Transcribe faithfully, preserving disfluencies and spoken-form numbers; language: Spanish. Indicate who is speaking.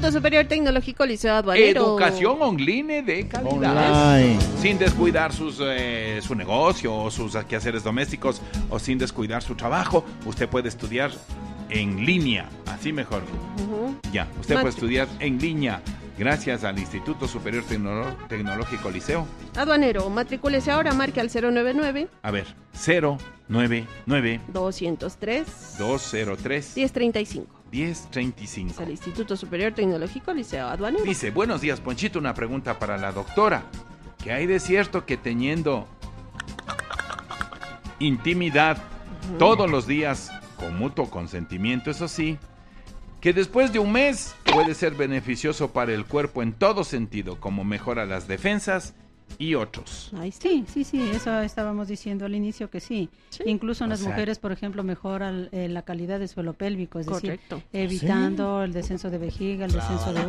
Speaker 1: Instituto Superior Tecnológico Liceo Aduanero.
Speaker 2: Educación online de calidad.
Speaker 3: Online.
Speaker 2: Sin descuidar sus, eh, su negocio o sus quehaceres domésticos o sin descuidar su trabajo, usted puede estudiar en línea, así mejor.
Speaker 1: Uh-huh.
Speaker 2: Ya, usted
Speaker 1: Matri-
Speaker 2: puede estudiar en línea gracias al Instituto Superior Tecno- Tecnológico Liceo.
Speaker 1: Aduanero, matricúlese ahora, marque al cero nueve nueve,
Speaker 2: A ver, cero nueve nueve,
Speaker 1: doscientos tres,
Speaker 2: dos cero tres,
Speaker 1: diez treinta y cinco.
Speaker 2: diez treinta y cinco.
Speaker 1: Es el Instituto Superior Tecnológico Liceo Aduanero.
Speaker 2: Dice, buenos días, Ponchito, una pregunta para la doctora. ¿Qué hay de cierto que teniendo intimidad uh-huh. todos los días, con mutuo consentimiento, eso sí, que después de un mes puede ser beneficioso para el cuerpo en todo sentido, como mejora las defensas y otros?
Speaker 4: Ahí sí, sí, sí, eso estábamos diciendo al inicio que sí. sí. Incluso en las o sea, mujeres, por ejemplo, mejora eh, la calidad del suelo pélvico, es
Speaker 1: correcto.
Speaker 4: decir, evitando ¿sí? el descenso de vejiga, el claro. descenso de